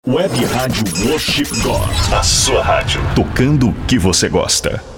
Web Rádio Worship God. A sua rádio. Tocando o que você gosta.